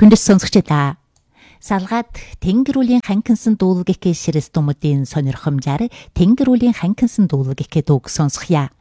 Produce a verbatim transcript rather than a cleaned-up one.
Хүндэс сонсогчдаа салгаад тэнгэр үлийн ханкинсан дуулал гэхээ ширэс думуудын сонирхомжаар тэнгэр үлийн ханкинсан дуулал гэхээ дууг сонсхъя.